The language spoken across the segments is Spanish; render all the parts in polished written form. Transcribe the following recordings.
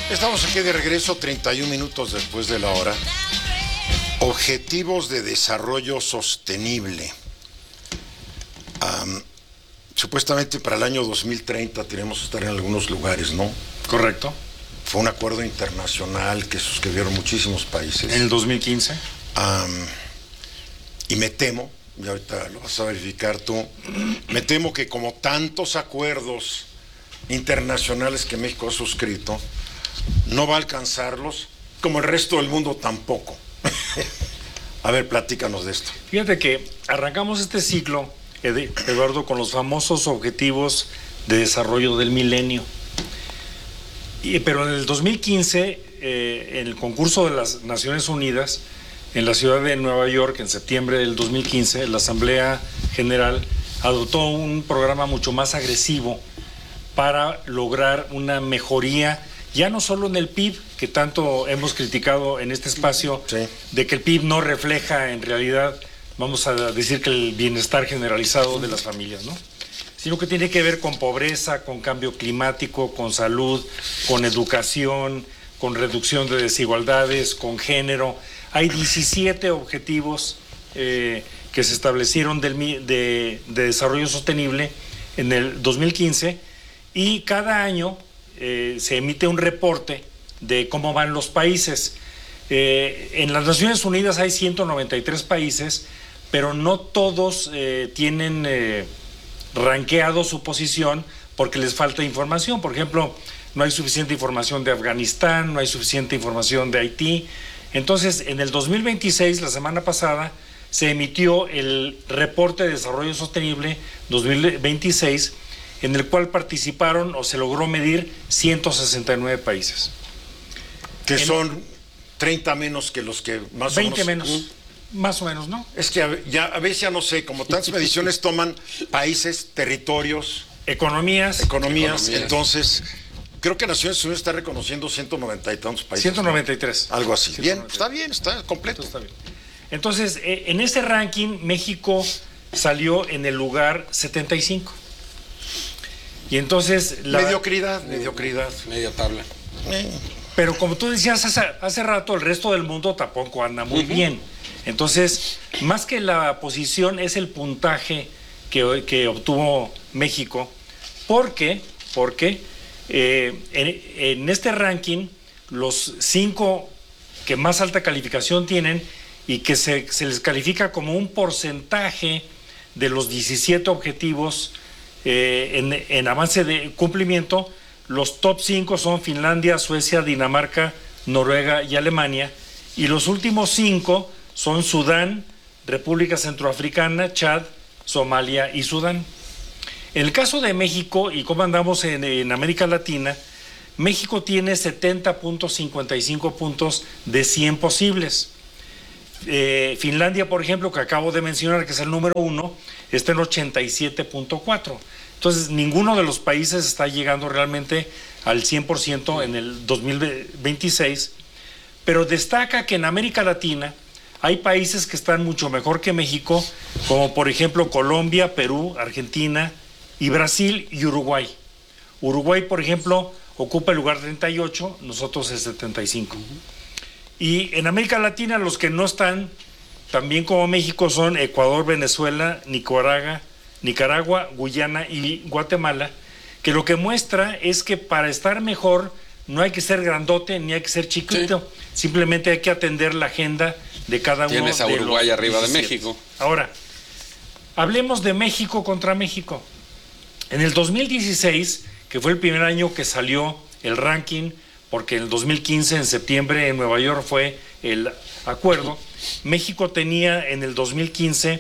Estamos aquí de regreso 31 minutos después de la hora. Objetivos de desarrollo sostenible. Supuestamente para el año 2030 tenemos que estar en algunos lugares, ¿no? Correcto. Fue un acuerdo internacional que suscribieron muchísimos países. En el 2015. Y me temo, y ahorita lo vas a verificar tú, me temo que como tantos acuerdos internacionales que México ha suscrito, no va a alcanzarlos, como el resto del mundo tampoco. A ver, platícanos de esto. Fíjate que arrancamos este ciclo, Eduardo, con los famosos objetivos de desarrollo del milenio. Pero en el 2015, en el concurso de las Naciones Unidas, en la ciudad de Nueva York, en septiembre del 2015, la Asamblea General adoptó un programa mucho más agresivo para lograr una mejoría, ya no solo en el PIB, que tanto hemos criticado en este espacio, sí, de que el PIB no refleja en realidad, vamos a decir, que el bienestar generalizado de las familias, ¿no? Sino que tiene que ver con pobreza, con cambio climático, con salud, con educación, con reducción de desigualdades, con género. Hay 17 objetivos que se establecieron de desarrollo sostenible en el 2015 y cada año se emite un reporte de cómo van los países. En las Naciones Unidas hay 193 países, pero no todos tienen ranqueado su posición porque les falta información. Por ejemplo, no hay suficiente información de Afganistán, no hay suficiente información de Haití. Entonces, en el 2026, la semana pasada, se emitió el reporte de desarrollo sostenible 2026, en el cual participaron o se logró medir 169 países. Que son 30 menos que los que más o menos... 20 menos, más o menos, ¿no? Es que a veces ya no sé, como tantas mediciones toman países, territorios... Economías. Entonces... Creo que Naciones Unidas está reconociendo 190 y tantos países. 193. ¿No? Algo así. 193. Bien, está bien, está completo. Está bien. Entonces, en ese ranking, México salió en el lugar 75. Y entonces... Mediocridad. Media tabla. Pero como tú decías hace rato, el resto del mundo tampoco anda muy bien. Entonces, más que la posición, es el puntaje que obtuvo México. Porque en este ranking, los 5 que más alta calificación tienen y que se les califica como un porcentaje de los 17 objetivos en avance de cumplimiento, los top 5 son Finlandia, Suecia, Dinamarca, Noruega y Alemania, y los últimos 5 son Sudán, República Centroafricana, Chad, Somalia y Sudán. En el caso de México, y cómo andamos en América Latina, México tiene 70.55 puntos de 100 posibles. Finlandia, por ejemplo, que acabo de mencionar, que es el número 1, está en 87.4. Entonces, ninguno de los países está llegando realmente al 100% en el 2026, pero destaca que en América Latina hay países que están mucho mejor que México, como por ejemplo Colombia, Perú, Argentina y Brasil y Uruguay. Uruguay, por ejemplo, ocupa el lugar 38, nosotros el 75. Y en América Latina los que no están tan bien como México son Ecuador, Venezuela, Nicaragua, Guyana y Guatemala, que lo que muestra es que para estar mejor no hay que ser grandote ni hay que ser chiquito, sí, simplemente hay que atender la agenda de cada uno de los... Tienes a Uruguay arriba de México. Ahora, hablemos de México contra México. En el 2016, que fue el primer año que salió el ranking, porque en el 2015, en septiembre, en Nueva York fue el acuerdo, México tenía en el 2016,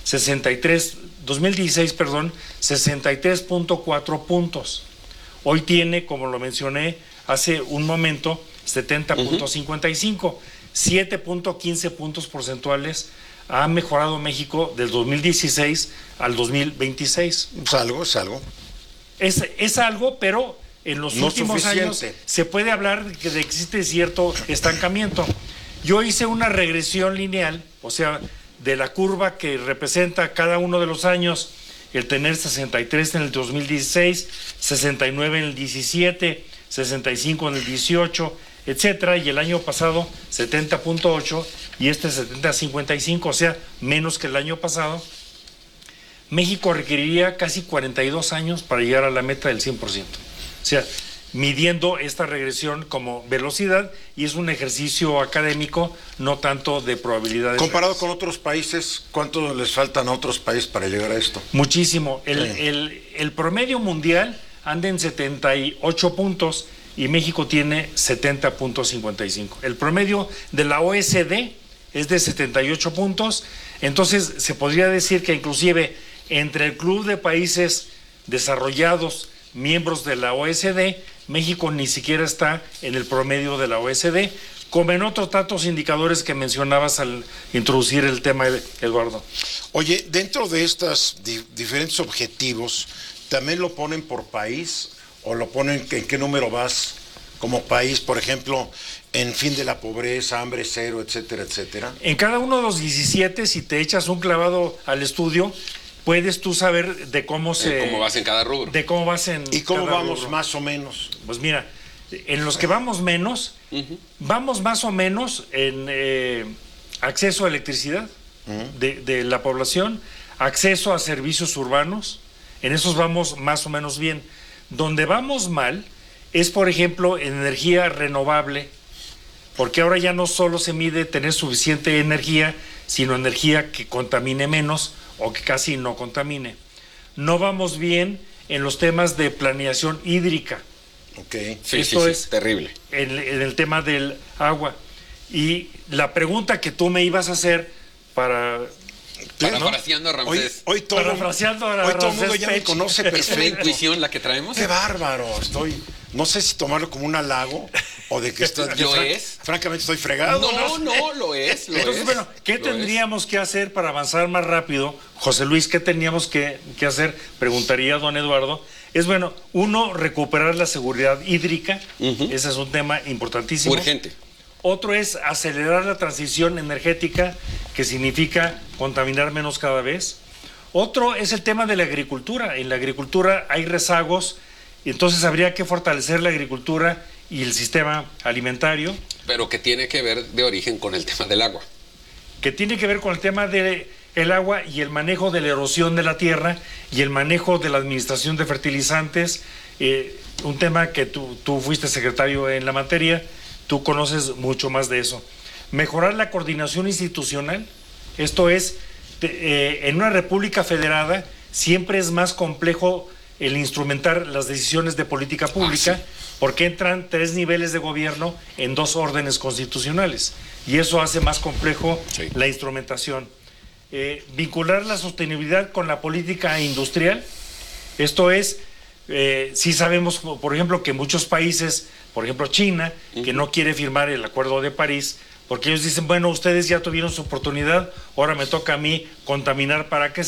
63.4 puntos. Hoy tiene, como lo mencioné hace un momento, 70.55. 7.15 puntos porcentuales ha mejorado México del 2016 al 2026. Es algo. Es algo, pero en los últimos años se puede hablar de que existe cierto estancamiento. Yo hice una regresión lineal, o sea, de la curva que representa cada uno de los años el tener 63 en el 2016, 69 en el 17, 65 en el 18, etcétera, y el año pasado 70.8 y este 70.55, o sea, menos que el año pasado. México requeriría casi 42 años para llegar a la meta del 100%. O sea, midiendo esta regresión como velocidad, y es un ejercicio académico, no tanto de probabilidades. Comparado con otros países, ¿cuánto les faltan a otros países para llegar a esto? Muchísimo. El promedio mundial anda en 78 puntos y México tiene 70.55. El promedio de la OECD es de 78 puntos, entonces se podría decir que inclusive entre el club de países desarrollados, miembros de la OECD, México ni siquiera está en el promedio de la OECD, como en otros tantos indicadores que mencionabas al introducir el tema, Eduardo. Oye, dentro de estos diferentes objetivos, ¿también lo ponen por país o lo ponen en qué número vas como país? Por ejemplo, en fin de la pobreza, hambre cero, etcétera, etcétera. En cada uno de los 17, si te echas un clavado al estudio, puedes tú saber de cómo cómo vas en cada rubro. De cómo vas en ¿Y cómo cada vamos rubro. más o menos? Pues mira, en los que vamos menos, vamos más o menos en acceso a electricidad de la población, acceso a servicios urbanos, en esos vamos más o menos bien. Donde vamos mal es, por ejemplo, en energía renovable, porque ahora ya no solo se mide tener suficiente energía, sino energía que contamine menos o que casi no contamine. No vamos bien en los temas de planeación hídrica. Okay. Sí, Esto sí, es terrible. En el tema del agua. Y la pregunta que tú me ibas a hacer para... Parafraseando a Ramsés. Hoy todo el mundo ya me conoce ¿Es una perfecto. intuición la que traemos? ¡Qué bárbaro! No sé si tomarlo como un halago o de que francamente estoy fregado. No, lo es. Entonces, bueno, ¿qué tendríamos que hacer para avanzar más rápido? José Luis, ¿qué teníamos que hacer? Preguntaría don Eduardo. Es bueno, uno, recuperar la seguridad hídrica. Ese es un tema importantísimo. Urgente. Otro es acelerar la transición energética, que significa contaminar menos cada vez. Otro es el tema de la agricultura. En la agricultura hay rezagos, entonces habría que fortalecer la agricultura y el sistema alimentario. Pero que tiene que ver de origen con el tema del agua. Que tiene que ver con el tema del agua y el manejo de la erosión de la tierra y el manejo de la administración de fertilizantes. Un tema que tú fuiste secretario en la materia. Tú conoces mucho más de eso. Mejorar la coordinación institucional. Esto es, en una república federada siempre es más complejo el instrumentar las decisiones de política pública, porque entran 3 niveles de gobierno en 2 órdenes constitucionales. Y eso hace más complejo la instrumentación. Vincular la sostenibilidad con la política industrial. Esto es, sí sabemos, por ejemplo, que muchos países, por ejemplo China, que no quiere firmar el Acuerdo de París, porque ellos dicen, bueno, ustedes ya tuvieron su oportunidad, ahora me toca a mí contaminar para que